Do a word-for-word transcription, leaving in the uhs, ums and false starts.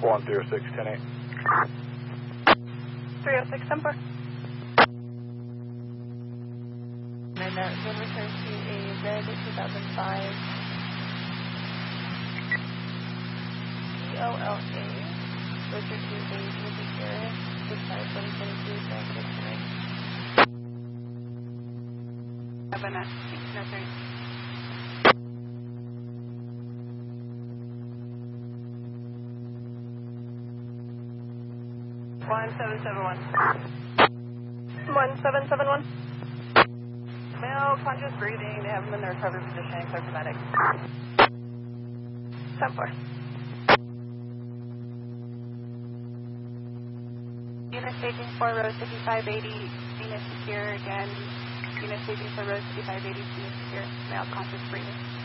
one zero six, ten eight. three oh six, ten four. And that will return to a red two thousand five E O L A, closer to a Unity Care, six five twenty twenty-two, transit tonight. Have a nice day. one seven seven one. one seven seven one. Male, conscious breathing. They have them in their recovery position. Clear for medic. ten four. Unit staging for row fifty-five eighty. Unit secure again. Unit staging for row fifty-five eighty. Unit secure. Male, conscious breathing.